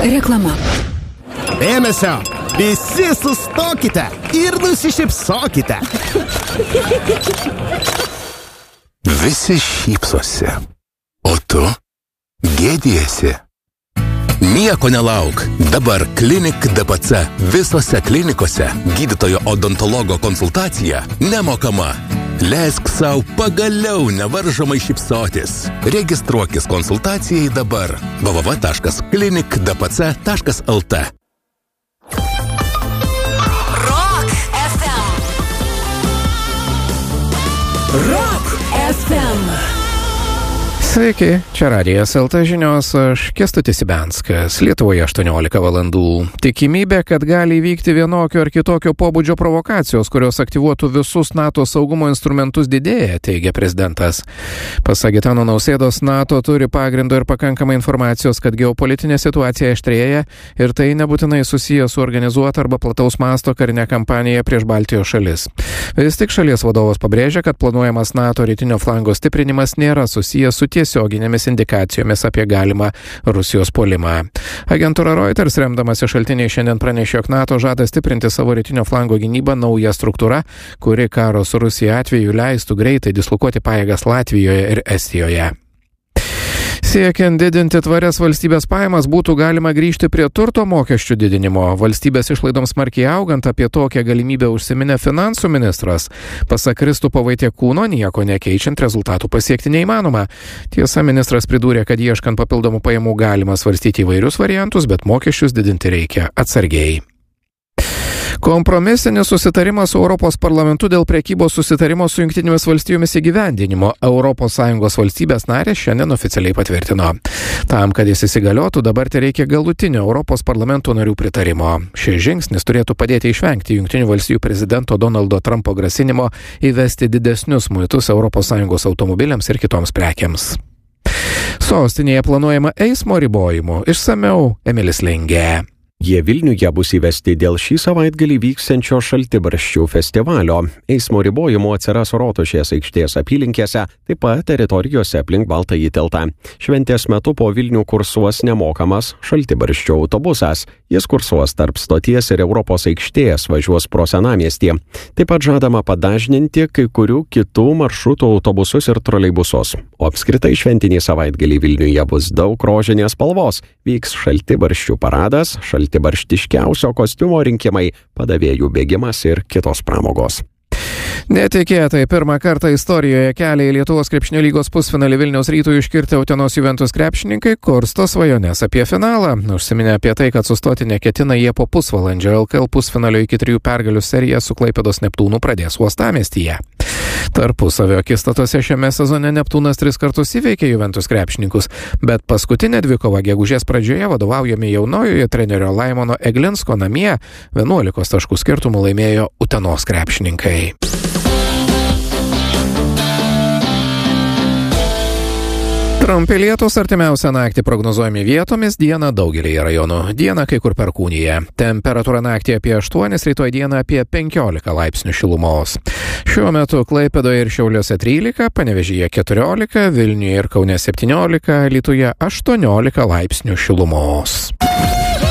Reklama. Dėmesio! Visi sustokite ir nusišypsokite. Visi šypsosi, o tu gėdijasi. Nieko nelauk. Dabar Klinik DPC visose klinikose gydytojo odontologo konsultacija nemokama. Leisk sau pagaliau nevaržomai šypsotis. Registruokis konsultacijai dabar. www.klinikdpc.lt. Rock FM. Rock FM. Sveiki, čia Radijas LT žinios, aš Kęstutis Ibenskas. Lietuvoje 18 valandų. Tikimybė, kad gali įvykti vienokio ar kitokio pobūdžio provokacijos, kurios aktyvuotų visus NATO saugumo instrumentus didėja, teigia prezidentas. Pasak Gitano Nausėdos, NATO turi pagrindo ir pakankamai informacijos, kad geopolitinė situacija aštrėja ir tai nebūtinai susiję su organizuota arba plataus masto karinė kampanija prieš Baltijos šalis. Vis tik šalies vadovas pabrėžia, kad planuojamas NATO rytinio flango stiprinimas nėra susijęs su tiesioginėmis indikacijomis apie galimą Rusijos puolimą. Agentūra Reuters, remdamasi šaltiniai, šiandien pranešė, jog NATO žada stiprinti savo rytinio flango gynybą nauja struktūra, kuri karo su Rusija atveju leistų greitai dislokuoti pajėgas Latvijoje ir Estijoje. Siekiant didinti tvarias valstybės pajamas, būtų galima grįžti prie turto mokesčių didinimo. Valstybės išlaidoms smarkiai augant, apie tokią galimybę užsiminė finansų ministras. Pasak Kristupo Vaitiekūno, nieko nekeičiant rezultatų pasiekti neįmanoma. Tiesa, ministras pridūrė, kad ieškant papildomų pajamų galima svarstyti įvairius variantus, bet mokesčius didinti reikia atsargiai. Kompromisinis susitarimas su Europos parlamentu dėl prekybos susitarimo su Jungtinėmis valstijomis įgyvendinimo ES valstybės narės šiandien oficialiai patvirtino. Tam, kad jis įsigaliotų, dabar tai reikia galutinio Europos parlamento narių pritarimo. Šis žingsnis turėtų padėti išvengti Jungtinių valstijų prezidento Donaldo Trumpo grasinimo įvesti didesnius muitus ES automobiliams ir kitoms prekiams. Sostinėje planuojama eismo ribojimų. Išsamiau Emilis Lingė. Jie Vilniuje bus įvesti dėl šį savaitgalį vyksiančio Šaltibarščių festivalio. Eismo ribojimų atsiras Rotušės aikštės apylinkėse, taip pat teritorijose aplink Baltąjį tiltą. Šventės metu po Vilnių kursuos nemokamas Šaltibarščių autobusas. Jis kursuos tarp stoties ir Europos aikštės, važiuos pro senamiestį. Taip pat žadama padažninti kai kurių kitų maršrutų autobusus ir troleibusus. O apskritai šventinį savaitgalį Vilniuje bus daug rožinės spalvos. Vyks Šaltibarščių paradas, šaltibarštiškiausio kostiumo rinkimai, padavėjų bėgimas ir kitos pramogos. Netikėtai pirmą kartą istorijoje kelią į Lietuvos krepšinio lygos pusfinalį Vilniaus Rytui iškirtę Utenos Juventus krepšininkai kursto svajones apie finalą. Užsiminė apie tai, kad sustoti neketina jie po pusvalandžio. LKL pusfinalio iki 3 pergalių seriją su Klaipėdos Neptūnu pradės uostamiestyje. Tarpusavio akistatose šiame sezone Neptūnas 3 kartus įveikė Juventus krepšininkus, bet paskutinę dvikovą gegužės pradžioje vadovaujami jaunojoje trenerio Laimono Eglinsko namie 11 taškų skirtumų laimėjo Utenos krepšininkai. Trumpi lietūs artimiausią naktį prognozuojami vietomis, dieną daugelį rajonų. Dieną kai kur perkūnija. Temperatūra naktį apie 8, rytoj dieną apie 15 laipsnių šilumos. Šiuo metu Klaipėdoje ir Šiauliuose 13, Panevėžyje 14, Vilniuje ir Kaune 17, Alytuje 18 laipsnių šilumos.